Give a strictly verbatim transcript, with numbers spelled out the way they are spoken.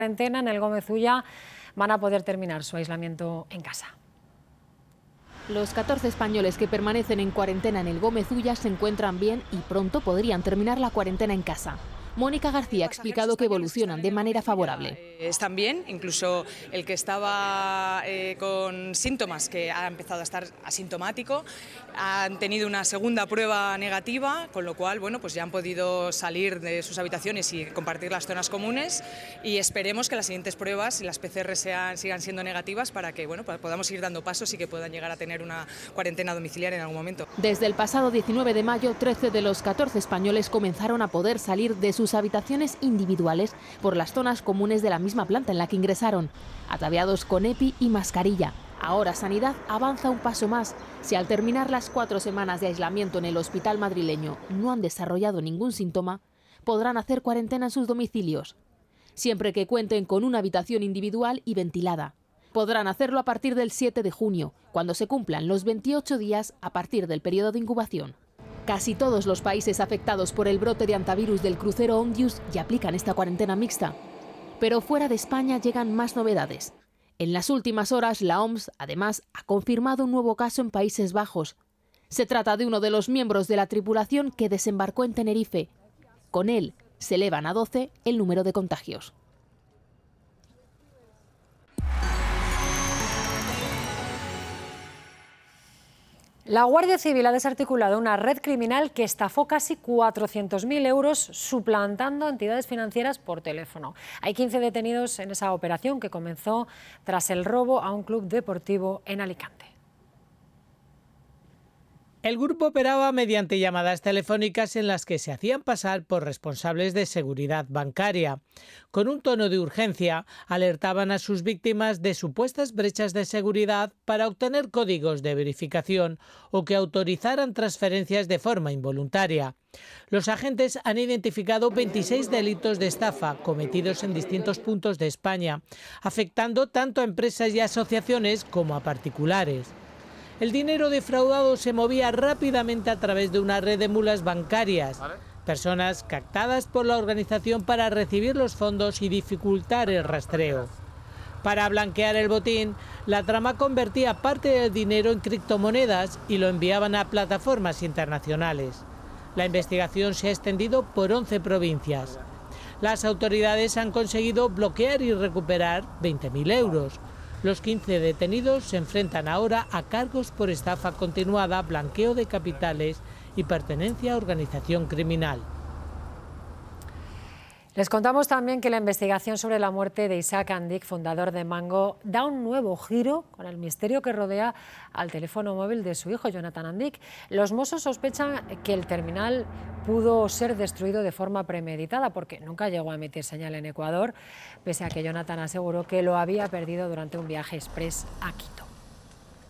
cuarentena en el Gómez Ulla van a poder terminar su aislamiento en casa. Los catorce españoles que permanecen en cuarentena en el Gómez Ulla se encuentran bien y pronto podrían terminar la cuarentena en casa. Mónica García ha explicado que evolucionan de manera favorable. Están bien, incluso el que estaba eh, con síntomas, que ha empezado a estar asintomático, han tenido una segunda prueba negativa, con lo cual bueno, pues ya han podido salir de sus habitaciones y compartir las zonas comunes, y esperemos que las siguientes pruebas y las P C R sean, sigan siendo negativas para que bueno, podamos ir dando pasos y que puedan llegar a tener una cuarentena domiciliaria en algún momento. Desde el pasado diecinueve de mayo, trece de los catorce españoles comenzaron a poder salir de sus habitaciones individuales por las zonas comunes de la misma planta en la que ingresaron, ataviados con EPI y mascarilla. Ahora Sanidad avanza un paso más. Si al terminar las cuatro semanas de aislamiento en el hospital madrileño no han desarrollado ningún síntoma, podrán hacer cuarentena en sus domicilios, siempre que cuenten con una habitación individual y ventilada. Podrán hacerlo a partir del siete de junio, cuando se cumplan los veintiocho días a partir del periodo de incubación. Casi todos los países afectados por el brote de hantavirus del crucero Ondius ya aplican esta cuarentena mixta. Pero fuera de España llegan más novedades. En las últimas horas, la O M S, además, ha confirmado un nuevo caso en Países Bajos. Se trata de uno de los miembros de la tripulación que desembarcó en Tenerife. Con él, se elevan a doce el número de contagios. La Guardia Civil ha desarticulado una red criminal que estafó casi cuatrocientos mil euros suplantando entidades financieras por teléfono. Hay quince detenidos en esa operación que comenzó tras el robo a un club deportivo en Alicante. El grupo operaba mediante llamadas telefónicas en las que se hacían pasar por responsables de seguridad bancaria. Con un tono de urgencia, alertaban a sus víctimas de supuestas brechas de seguridad para obtener códigos de verificación o que autorizaran transferencias de forma involuntaria. Los agentes han identificado veintiséis delitos de estafa cometidos en distintos puntos de España, afectando tanto a empresas y asociaciones como a particulares. El dinero defraudado se movía rápidamente a través de una red de mulas bancarias, personas captadas por la organización para recibir los fondos y dificultar el rastreo. Para blanquear el botín, la trama convertía parte del dinero en criptomonedas y lo enviaban a plataformas internacionales. La investigación se ha extendido por once provincias. Las autoridades han conseguido bloquear y recuperar veinte mil euros. Los quince detenidos se enfrentan ahora a cargos por estafa continuada, blanqueo de capitales y pertenencia a organización criminal. Les contamos también que la investigación sobre la muerte de Isaac Andic, fundador de Mango, da un nuevo giro con el misterio que rodea al teléfono móvil de su hijo, Jonathan Andic. Los Mossos sospechan que el terminal pudo ser destruido de forma premeditada porque nunca llegó a emitir señal en Ecuador, pese a que Jonathan aseguró que lo había perdido durante un viaje express a Quito.